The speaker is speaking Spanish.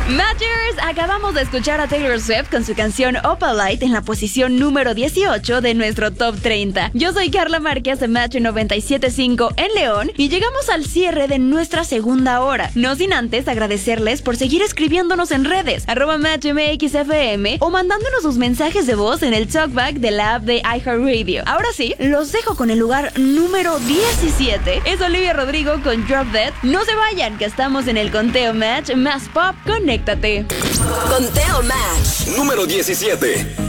Matchers, acabamos de escuchar a Taylor Swift con su canción Opalite en la posición número 18 de nuestro Top 30. Yo soy Carla Márquez de Match 97.5 en León y llegamos al cierre de nuestra segunda hora. No sin antes agradecerles por seguir escribiéndonos en redes, @MatchMXFM o mandándonos sus mensajes de voz en el talkback de la app de iHeartRadio. Ahora sí, los dejo con el lugar número 17. Es Olivia Rodrigo con Drop Dead. No se vayan, que estamos en el conteo Match más pop. Conéctate. Conteo Match número 17.